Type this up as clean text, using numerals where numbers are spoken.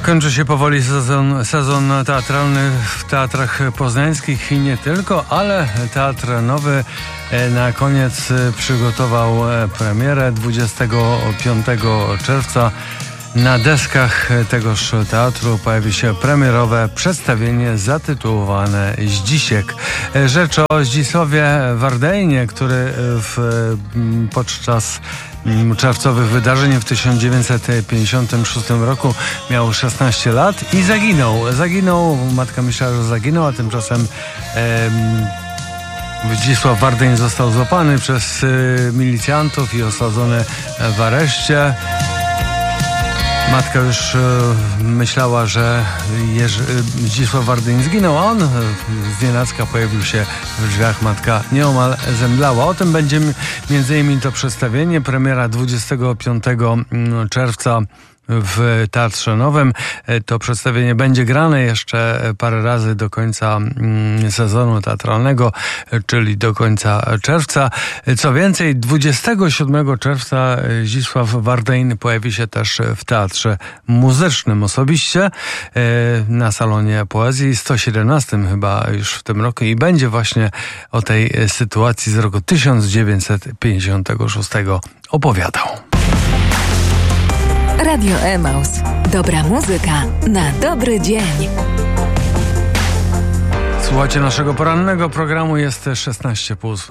Kończy się powoli sezon teatralny w teatrach poznańskich i nie tylko, ale Teatr Nowy na koniec przygotował premierę 25 czerwca. Na deskach tegoż teatru pojawi się premierowe przedstawienie zatytułowane Zdzisiek. Rzecz o Zdzisławie Wardejnie, który podczas czerwcowych wydarzeń w 1956 roku miał 16 lat i zaginął. Matka myślała, że zaginął, a tymczasem Zdzisław Wardejn został złapany przez milicjantów i osadzony w areszcie. Matka już myślała, że Zdzisław Wardejn zginął, a on znienacka pojawił się w drzwiach. Matka nieomal zemdlała. O tym będzie m.in. to przedstawienie. Premiera 25 czerwca w Teatrze Nowym. To przedstawienie będzie grane jeszcze parę razy do końca sezonu teatralnego, czyli do końca czerwca. Co więcej, 27 czerwca Zdzisław Wardejn pojawi się też w Teatrze Muzycznym osobiście na Salonie Poezji 117 chyba już w tym roku i będzie właśnie o tej sytuacji z roku 1956 opowiadał. Radio Emaus. Dobra muzyka na dobry dzień. Słuchajcie naszego porannego programu, jest 16 po 8.